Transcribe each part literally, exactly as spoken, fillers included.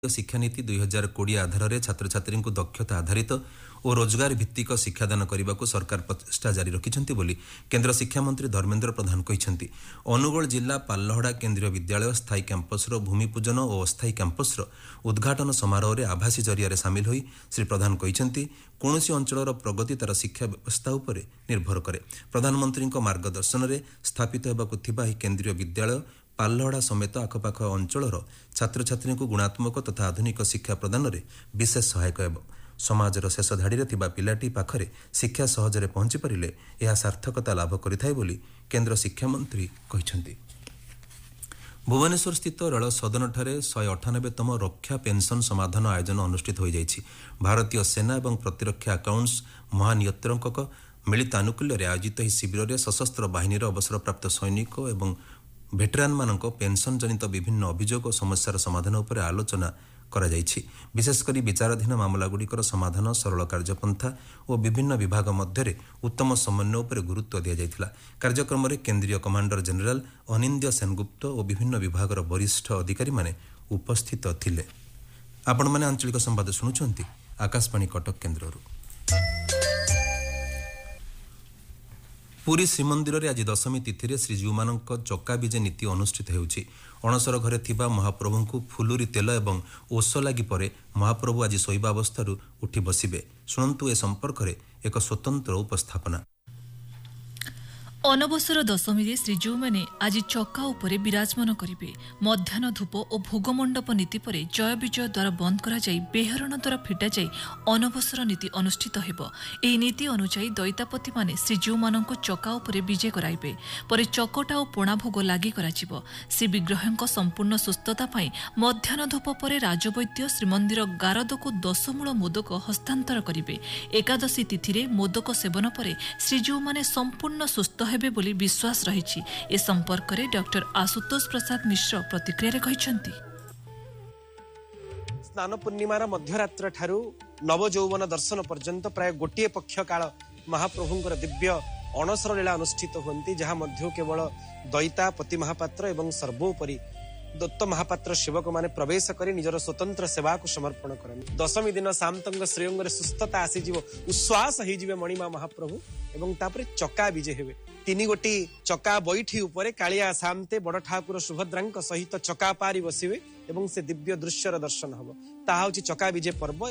ଶିକ୍ଷାନୀତି ଦୁଇ ହଜାର କୋଡ଼ିଏ ଆଧାରରେ ଛାତ୍ରଛାତ୍ରୀଙ୍କୁ ଦକ୍ଷତା ଆଧାରିତ ଓ ରୋଜଗାର ଭିତ୍ତିକ ଶିକ୍ଷାଦାନ କରିବାକୁ ସରକାର ପ୍ରଚେଷ୍ଟା ଜାରି ରଖିଛନ୍ତି ବୋଲି କେନ୍ଦ୍ର ଶିକ୍ଷାମନ୍ତ୍ରୀ ଧର୍ମେନ୍ଦ୍ର ପ୍ରଧାନ କହିଛନ୍ତି। ଅନୁଗୁଳ ଜିଲ୍ଲା ପାଲହଡ଼ା କେନ୍ଦ୍ରୀୟ ବିଦ୍ୟାଳୟ ସ୍ଥାୟୀ କ୍ୟାମ୍ପସର ଭୂମିପୂଜନ ଓ ଅସ୍ଥାୟୀ କ୍ୟାମ୍ପସର ଉଦ୍ଘାଟନ ସମାରୋହରେ ଆଭାସୀ ଜରିଆରେ ସାମିଲ ହୋଇ ଶ୍ରୀ ପ୍ରଧାନ କହିଛନ୍ତି, କୌଣସି ଅଞ୍ଚଳର ପ୍ରଗତି ତାର ଶିକ୍ଷା ବ୍ୟବସ୍ଥା ଉପରେ ନିର୍ଭର କରେ। ପ୍ରଧାନମନ୍ତ୍ରୀଙ୍କ ମାର୍ଗଦର୍ଶନରେ ସ୍ଥାପିତ ହେବାକୁ ଥିବା ଏହି କେନ୍ଦ୍ରୀୟ ବିଦ୍ୟାଳୟ ପାଲହଡ଼ା ସମେତ ଆଖପାଖ ଅଞ୍ଚଳର ଛାତ୍ରଛାତ୍ରୀଙ୍କୁ ଗୁଣାତ୍ମକ ତଥା ଆଧୁନିକ ଶିକ୍ଷା ପ୍ରଦାନରେ ବିଶେଷ ସହାୟକ ହେବ। ସମାଜର ଶେଷ ଧାଡ଼ିରେ ଥିବା ପିଲାଟି ପାଖରେ ଶିକ୍ଷା ସହଜରେ ପହଞ୍ଚି ପାରିଲେ ଏହା ସାର୍ଥକତା ଲାଭ କରିଥାଏ ବୋଲି କେନ୍ଦ୍ର ଶିକ୍ଷାମନ୍ତ୍ରୀ କହିଛନ୍ତି। ଭୁବନେଶ୍ୱରସ୍ଥିତ ରେଳ ସଦନଠାରେ ଶହେ ଅଠାନବେତମ ରକ୍ଷା ପେନ୍ସନ୍ ସମାଧାନ ଆୟୋଜନ ଅନୁଷ୍ଠିତ ହୋଇଯାଇଛି। ଭାରତୀୟ ସେନା ଏବଂ ପ୍ରତିରକ୍ଷା ଆକାଉଣ୍ଟସ୍ ମହାନିୟନ୍ତ୍ରକଙ୍କ ମିଳିତ ଆନୁକୂଲ୍ୟରେ ଆୟୋଜିତ ଏହି ଶିବିରରେ ସଶସ୍ତ୍ର ବାହିନୀର ଅବସରପ୍ରାପ୍ତ ସୈନିକ ଏବଂ ଭେଟରାନ୍ମାନଙ୍କ ପେନ୍ସନ୍ ଜନିତ ବିଭିନ୍ନ ଅଭିଯୋଗ ଓ ସମସ୍ୟାର ସମାଧାନ ଉପରେ ଆଲୋଚନା କରାଯାଇଛି। ବିଶେଷକରି ବିଚାରାଧୀନ ମାମଲାଗୁଡ଼ିକର ସମାଧାନ, ସରଳ କାର୍ଯ୍ୟପନ୍ଥା ଓ ବିଭିନ୍ନ ବିଭାଗ ମଧ୍ୟରେ ଉତ୍ତମ ସମନ୍ୱୟ ଉପରେ ଗୁରୁତ୍ୱ ଦିଆଯାଇଥିଲା। କାର୍ଯ୍ୟକ୍ରମରେ କେନ୍ଦ୍ରୀୟ କମାଣ୍ଡର ଜେନେରାଲ ଅନିନ୍ଦ୍ୟ ସେନଗୁପ୍ତ ଓ ବିଭିନ୍ନ ବିଭାଗର ବରିଷ୍ଠ ଅଧିକାରୀମାନେ ଉପସ୍ଥିତ ଥିଲେ। ଆପଣମାନେ ଆଞ୍ଚଳିକ ସମ୍ବାଦ ଶୁଣୁଛନ୍ତି ଆକାଶବାଣୀ କଟକ କେନ୍ଦ୍ରରୁ। ପୁରୀ ଶ୍ରୀମନ୍ଦିରରେ ଆଜି ଦଶମୀ ତିଥିରେ ଶ୍ରୀଜୀଉମାନଙ୍କ ଚକାବିଜେ ନୀତି ଅନୁଷ୍ଠିତ ହେଉଛି। ଅଣସର ଘରେ ଥିବା ମହାପ୍ରଭୁଙ୍କୁ ଫୁଲୁରି ତେଲ ଏବଂ ଓଷ ଲାଗି ପରେ ମହାପ୍ରଭୁ ଆଜି ଶୋଇବା ଅବସ୍ଥାରୁ ଉଠି ବସିବେ। ଶୁଣନ୍ତୁ ଏ ସମ୍ପର୍କରେ ଏକ ସ୍ୱତନ୍ତ୍ର ଉପସ୍ଥାପନା। ଅନବସର ଦଶମୀରେ ଶ୍ରୀଜୀଉମାନେ ଆଜି ଚକା ଉପରେ ବିରାଜମାନ କରିବେ। ମଧ୍ୟାହ୍ନ ଧୂପ ଓ ଭୋଗମଣ୍ଡପ ନୀତି ପରେ ଜୟ ବିଜୟ ଦ୍ୱାର ବନ୍ଦ କରାଯାଇ ବେହରଣ ଦ୍ୱାର ଫିଟାଯାଇ ଅନବସର ନୀତି ଅନୁଷ୍ଠିତ ହେବ। ଏହି ନୀତି ଅନୁଯାୟୀ ଦଇତାପତିମାନେ ଶ୍ରୀଜୀଉମାନଙ୍କୁ ଚକା ଉପରେ ବିଜେ କରାଇବେ। ପରେ ଚକଟା ଓ ପଣା ଭୋଗ ଲାଗି କରାଯିବ। ଶ୍ରୀବିଗ୍ରହଙ୍କ ସମ୍ପୂର୍ଣ୍ଣ ସୁସ୍ଥତା ପାଇଁ ମଧ୍ୟାହ୍ନ ଧୂପ ପରେ ରାଜବୈଦ୍ୟ ଶ୍ରୀମନ୍ଦିର ଗାରଦକୁ ଦଶମୂଳ ମୋଦକ ହସ୍ତାନ୍ତର କରିବେ। ଏକାଦଶୀ ତିଥିରେ ମୋଦକ ସେବନ ପରେ ଶ୍ରୀଜୀଉମାନେ ସମ୍ପୂର୍ଣ୍ଣ ସୁସ୍ଥ ହେବେ ବୋଲି ବିଶ୍ୱାସ ରହିଛି। ଏ ସମ୍ପର୍କରେ ଡକ୍ଟର ଆଶୁତୋଷ ପ୍ରସାଦ ମିଶ୍ର ପ୍ରତିକ୍ରିୟାରେ କହିଛନ୍ତି, ସ୍ନାନ ପୂର୍ଣ୍ଣିମାର ମଧ୍ୟରାତ୍ର ଠାରୁ ନବଯୌବନ ଦର୍ଶନ ପର୍ଯ୍ୟନ୍ତ ପ୍ରାୟ ଗୋଟିଏ ପକ୍ଷ କାଳ ମହାପ୍ରଭୁଙ୍କର ଦିବ୍ୟ ଅଣସର ଲୀଳା ଅନୁଷ୍ଠିତ ହୁଅନ୍ତି, ଯାହା ମଧ୍ୟ କେବଳ ଦଇତା ପତି ମହାପାତ୍ର ଏବଂ ସର୍ବୋପରି ଦତ୍ତ ମହାପାତ୍ର ସେବକମାନେ ପ୍ରବେଶ କରି ନିଜର ସ୍ୱତନ୍ତ୍ର ସେବାକୁ ସମର୍ପଣ କରନ୍ତି। ଦଶମୀ ଦିନ ସାନ୍ତଙ୍କ ଶ୍ରୀଅଙ୍ଗରେ ସୁସ୍ଥତା ଆସିଯିବ, ଉଶ୍ୱାସ ହେଇଯିବେ ମଣିମା ମହାପ୍ରଭୁ ଏବଂ ତାପରେ ଚକା ବିଜେ ହେବେ। ତିନି ଗୋଟି ଚକା ବୈଠି ଉପରେ କାଳିଆ ସାନ୍ତେ ବଡ଼ ଠାକୁର ସୁଭଦ୍ରାଙ୍କ ସହିତ ଚକା ପାରି ବସିବେ ଏବଂ ସେ ଦିବ୍ୟ ଦୃଶ୍ୟର ଦର୍ଶନ ହେବ। ତାହା ହେଉଛି ଚକା ବିଜେ ପର୍ବ।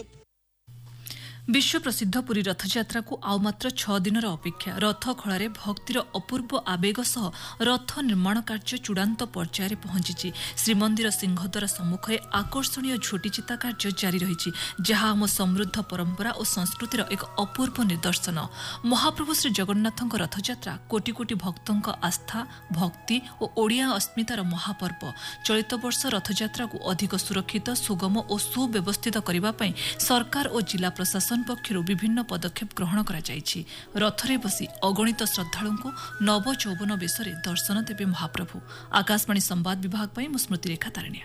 ବିଶ୍ୱ ପ୍ରସିଦ୍ଧ ପୁରୀ ରଥଯାତ୍ରାକୁ ଆଉ ମାତ୍ର ଛଅ ଦିନର ଅପେକ୍ଷା। ରଥ ଖଳାରେ ଭକ୍ତିର ଅପୂର୍ବ ଆବେଗ ସହ ରଥ ନିର୍ମାଣ କାର୍ଯ୍ୟ ଚୂଡ଼ାନ୍ତ ପର୍ଯ୍ୟାୟରେ ପହଞ୍ଚିଛି। ଶ୍ରୀମନ୍ଦିର ସିଂହଦ୍ୱାର ସମ୍ମୁଖରେ ଆକର୍ଷଣୀୟ ଝୋଟିଚିତା କାର୍ଯ୍ୟ ଜାରି ରହିଛି, ଯାହା ଆମ ସମୃଦ୍ଧ ପରମ୍ପରା ଓ ସଂସ୍କୃତିର ଏକ ଅପୂର୍ବ ନିଦର୍ଶନ। ମହାପ୍ରଭୁ ଶ୍ରୀ ଜଗନ୍ନାଥଙ୍କ ରଥଯାତ୍ରା କୋଟି କୋଟି ଭକ୍ତଙ୍କ ଆସ୍ଥା, ଭକ୍ତି ଓ ଓଡ଼ିଆ ଅସ୍ମିତାର ମହାପର୍ବ। ଚଳିତ ବର୍ଷ ରଥଯାତ୍ରାକୁ ଅଧିକ ସୁରକ୍ଷିତ, ସୁଗମ ଓ ସୁବ୍ୟବସ୍ଥିତ କରିବା ପାଇଁ ସରକାର ଓ ଜିଲ୍ଲା ପ୍ରଶାସନ ପକ୍ଷରୁ ବିଭିନ୍ନ ପଦକ୍ଷେପ ଗ୍ରହଣ କରାଯାଇଛି। ରଥରେ ବସି ଅଗଣିତ ଶ୍ରଦ୍ଧାଳୁଙ୍କୁ ନବଯୌବନ ବେଶରେ ଦର୍ଶନ ଦେବେ ମହାପ୍ରଭୁ। ଆକାଶବାଣୀ ସମ୍ବାଦ ବିଭାଗ ପାଇଁ ମୁଁ ସ୍ମୃତିରେଖା ତାରିଣିଆ।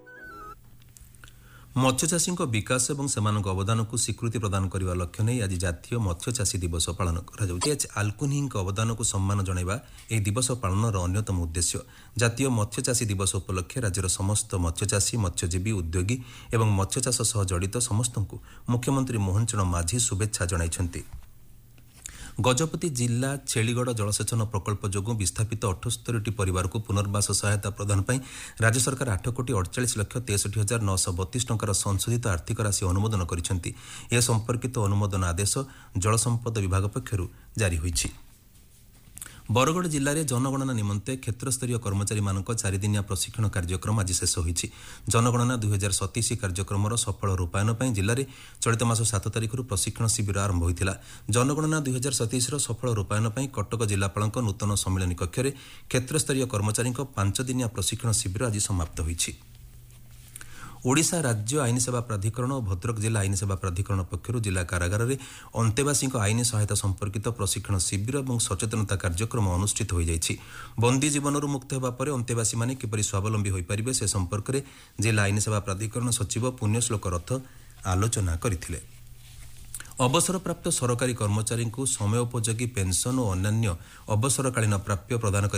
ମତ୍ସ୍ୟଚାଷୀଙ୍କ ବିକାଶ ଏବଂ ସେମାନଙ୍କ ଅବଦାନକୁ ସ୍ୱୀକୃତି ପ୍ରଦାନ କରିବା ଲକ୍ଷ୍ୟ ନେଇ ଆଜି ଜାତୀୟ ମତ୍ସ୍ୟଚାଷୀ ଦିବସ ପାଳନ କରାଯାଉଛି। ଏଚ୍ ଆଲକୁନିଙ୍କ ଅବଦାନକୁ ସମ୍ମାନ ଜଣାଇବା ଏହି ଦିବସ ପାଳନର ଅନ୍ୟତମ ଉଦ୍ଦେଶ୍ୟ। ଜାତୀୟ ମତ୍ସ୍ୟଚାଷୀ ଦିବସ ଉପଲକ୍ଷେ ରାଜ୍ୟର ସମସ୍ତ ମତ୍ସ୍ୟଚାଷୀ, ମତ୍ସ୍ୟଜୀବୀ, ଉଦ୍ୟୋଗୀ ଏବଂ ମତ୍ସ୍ୟଚାଷ ସହ ଜଡ଼ିତ ସମସ୍ତଙ୍କୁ ମୁଖ୍ୟମନ୍ତ୍ରୀ ମୋହନ ଚରଣ ମାଝୀ ଶୁଭେଚ୍ଛା ଜଣାଇଛନ୍ତି। ଗଜପତି ଜିଲ୍ଲା ଛେଳିଗଡ଼ ଜଳସେଚନ ପ୍ରକଳ୍ପ ଯୋଗୁଁ ବିସ୍ଥାପିତ ଅଠସ୍ତରୀଟି ପରିବାରକୁ ପୁନର୍ବାସ ସହାୟତା ପ୍ରଦାନ ପାଇଁ ରାଜ୍ୟ ସରକାର ଆଠ କୋଟି ଅଡ଼ଚାଳିଶ ଲକ୍ଷ ତେଷଠି ହଜାର ନଅଶହ ବତିଶ ଟଙ୍କାର ସଂଶୋଧିତ ଆର୍ଥିକ ରାଶି ଅନୁମୋଦନ କରିଛନ୍ତି। ଏ ସମ୍ପର୍କିତ ଅନୁମୋଦନ ଆଦେଶ ଜଳସମ୍ପଦ ବିଭାଗ ପକ୍ଷରୁ ଜାରି ହୋଇଛି। ବରଗଡ଼ ଜିଲ୍ଲାରେ ଜନଗଣନା ନିମନ୍ତେ କ୍ଷେତ୍ରସ୍ତରୀୟ କର୍ମଚାରୀମାନଙ୍କ ଚାରିଦିନିଆ ପ୍ରଶିକ୍ଷଣ କାର୍ଯ୍ୟକ୍ରମ ଆଜି ଶେଷ ହୋଇଛି। ଜନଗଣନା ଦୁଇ ହଜାର ସତେଇଶ କାର୍ଯ୍ୟକ୍ରମର ସଫଳ ରୂପାୟନ ପାଇଁ ଜିଲ୍ଲାରେ ଚଳିତ ମାସ ସାତ ତାରିଖରୁ ପ୍ରଶିକ୍ଷଣ ଶିବିର ଆରମ୍ଭ ହୋଇଥିଲା। ଜନଗଣନା ଦୁଇ ହଜାର ସତେଇଶର ସଫଳ ରୂପାୟନ ପାଇଁ କଟକ ଜିଲ୍ଲାପାଳଙ୍କ ନୂତନ ସମ୍ମିଳନୀ କକ୍ଷରେ କ୍ଷେତ୍ରସ୍ତରୀୟ କର୍ମଚାରୀଙ୍କ ପାଞ୍ଚଦିନିଆ ପ୍ରଶିକ୍ଷଣ ଶିବିର ଆଜି ସମାପ୍ତ ହୋଇଛି। ଓଡ଼ିଶା ରାଜ୍ୟ ଆଇନ ସେବା ପ୍ରାଧିକରଣ ଓ ଭଦ୍ରକ ଜିଲ୍ଲା ଆଇନ ସେବା ପ୍ରାଧିକରଣ ପକ୍ଷରୁ ଜିଲ୍ଲା କାରାଗାରରେ ଅନ୍ତେବାସୀଙ୍କ ଆଇନ ସହାୟତା ସମ୍ପର୍କିତ ପ୍ରଶିକ୍ଷଣ ଶିବିର ଏବଂ ସଚେତନତା କାର୍ଯ୍ୟକ୍ରମ ଅନୁଷ୍ଠିତ ହୋଇଯାଇଛି। ବନ୍ଦୀ ଜୀବନରୁ ମୁକ୍ତ ହେବା ପରେ ଅନ୍ତେବାସୀମାନେ କିପରି ସ୍ୱାବଲମ୍ବୀ ହୋଇପାରିବେ ସେ ସମ୍ପର୍କରେ ଜିଲ୍ଲା ଆଇନ ସେବା ପ୍ରାଧିକରଣ ସଚିବ ପୁଣ୍ୟଶ୍ଲୋକ ରଥ ଆଲୋଚନା କରିଥିଲେ। ଅବସରପ୍ରାପ୍ତ ସରକାରୀ କର୍ମଚାରୀଙ୍କୁ ସମୟୋପଯୋଗୀ ପେନ୍ସନ୍ ଓ ଅନ୍ୟାନ୍ୟ ଅବସରକାଳୀନ ପ୍ରାପ୍ୟ ପ୍ରଦାନ